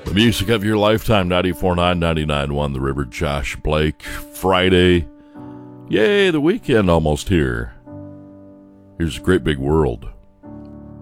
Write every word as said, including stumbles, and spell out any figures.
The music of your lifetime, ninety-four point nine, ninety-nine point one, The River. Josh Blake. Friday. Yay, the weekend almost here. Here's a great big world.